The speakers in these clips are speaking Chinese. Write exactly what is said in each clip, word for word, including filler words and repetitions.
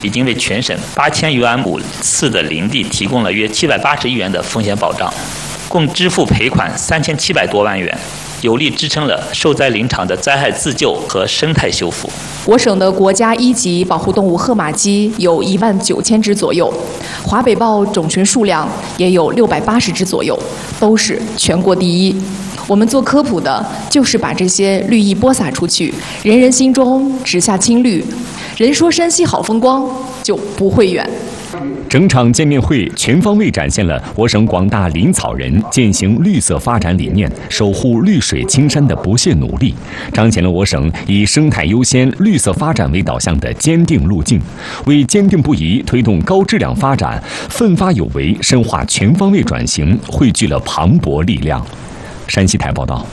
已经为全省八千余万亩次的林地提供了约七百八十亿元的风险保障，共支付赔款三千七百多万元，有力支撑了受灾林场的灾害自救和生态修复。 我省的国家一级保护动物褐马鸡有一万九千只左右，华北豹种群数量也有六百八十只左右，都是全国第一。我们做科普的，就是把这些绿意播撒出去，人人心中植下青绿。人说山西好风光，就不会远。 整场见面会全方位展现了我省广大林草人践行绿色发展理念、守护绿水青山的不懈努力，彰显了我省以生态优先、绿色发展为导向的坚定路径，为坚定不移推动高质量发展、奋发有为、深化全方位转型汇聚了磅礴力量。山西台报道。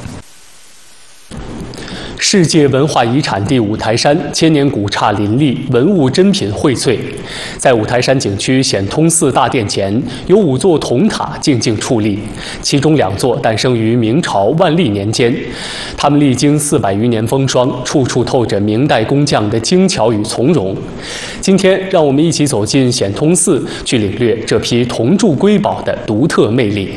世界文化遗产地五台山千年古刹林立，文物珍品荟萃。在五台山景区显通寺大殿前，有五座铜塔静静矗立，其中两座诞生于明朝万历年间，它们历经四百余年风霜，处处透着明代工匠的精巧与从容。今天，让我们一起走进显通寺，去领略这批铜铸瑰宝的独特魅力。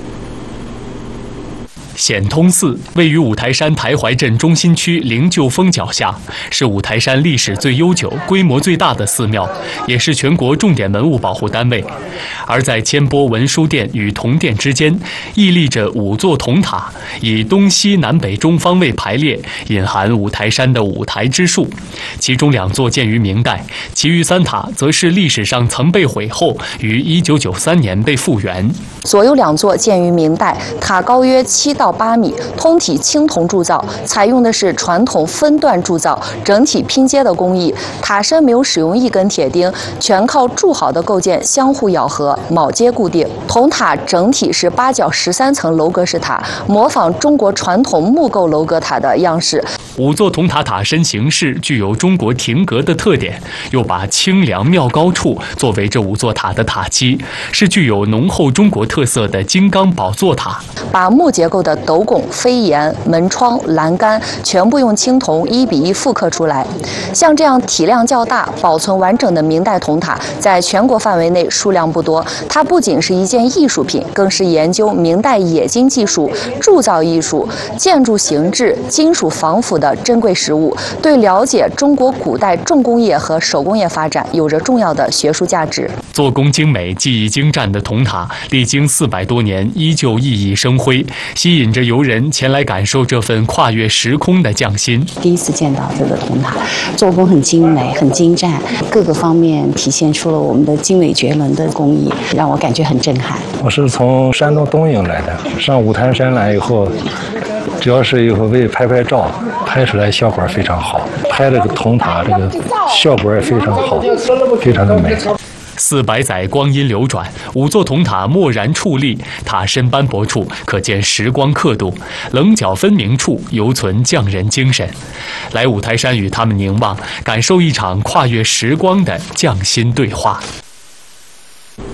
显通寺位于五台山台怀镇中心区灵鹫峰脚下，是五台山历史最悠久、规模最大的寺庙，也是全国重点文物保护单位。而在千波文殊殿与铜殿之间，屹立着五座铜塔，以东西南北中方位排列，隐含五台山的五台之术。其中两座建于明代，其余三塔则是历史上曾被毁后，于一九九三年被复原。 左右两座建于明代，塔高约七到八米，通体青铜铸造，采用的是传统分段铸造、整体拼接的工艺。塔身没有使用一根铁钉，全靠铸好的构件相互咬合、铆接固定。铜塔整体是八角十三层楼阁式塔，模仿中国传统木构楼阁塔的样式。 五座铜塔塔身形式具有中国亭阁的特点，又把清凉妙高处作为这五座塔的塔基，是具有浓厚中国特色的金刚宝座塔。 把木结构的斗拱、飞檐、门窗、栏杆全部用青铜一比一复刻出来。像这样体量较大、保存完整的明代铜塔，在全国范围内数量不多。它不仅是一件艺术品，更是研究明代冶金技术、铸造艺术、建筑形制、金属防腐的珍贵实物，对了解中国古代重工业和手工业发展有着重要的学术价值。 做工精美、技艺精湛的铜塔，历经四百多年，依旧熠熠生辉，吸引着游人前来感受这份跨越时空的匠心。 第一次见到这个铜塔，做工很精美、很精湛，各个方面体现出了我们的精美绝伦的工艺，让我感觉很震撼。 我是从山东东营来的，上五台山来以后，主要是以后为拍拍照，拍出来效果非常好，拍这个铜塔这个效果也非常好，非常的美。 四百载光阴流转，五座铜塔蓦然矗立，塔身斑驳处可见时光刻度，棱角分明处犹存匠人精神。来五台山与他们凝望，感受一场跨越时光的匠心对话。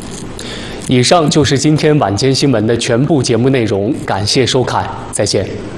以上就是今天晚间新闻的全部节目内容，感谢收看，再见。